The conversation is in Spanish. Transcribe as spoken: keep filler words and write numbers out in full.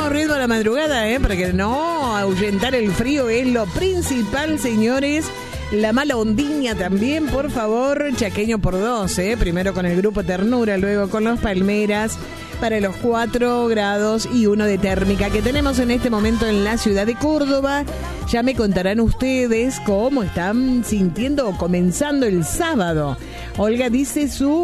tenemos ritmo a la madrugada, ¿eh? Para que no ahuyentar el frío es lo principal, señores. La mala ondiña también, por favor. Chaqueño por dos, ¿eh? Primero con el grupo Ternura, luego con los Palmeras. Para los cuatro grados y uno de térmica que tenemos en este momento en la ciudad de Córdoba. Ya me contarán ustedes cómo están sintiendo o comenzando el sábado. Olga dice su